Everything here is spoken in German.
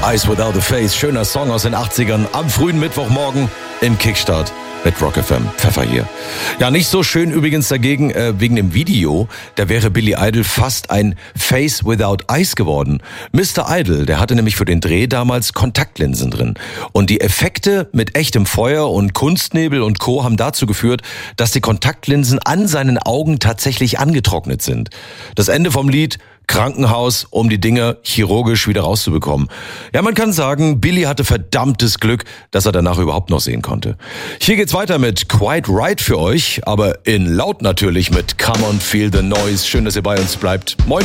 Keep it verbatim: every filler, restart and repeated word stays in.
Eyes Without a Face, schöner Song aus den achtzigern, am frühen Mittwochmorgen im Kickstart mit Rock F M. Pfeffer hier. Ja, nicht so schön übrigens dagegen äh, wegen dem Video. Da wäre Billy Idol fast ein Face Without Eyes geworden. Mister Idol, der hatte nämlich für den Dreh damals Kontaktlinsen drin. Und die Effekte mit echtem Feuer und Kunstnebel und Co. haben dazu geführt, dass die Kontaktlinsen an seinen Augen tatsächlich angetrocknet sind. Das Ende vom Lied: Krankenhaus, um die Dinge chirurgisch wieder rauszubekommen. Ja, man kann sagen, Billy hatte verdammtes Glück, dass er danach überhaupt noch sehen konnte. Hier geht's weiter mit Quite Right für euch, aber in laut natürlich mit Come on, Feel the Noise. Schön, dass ihr bei uns bleibt. Moin.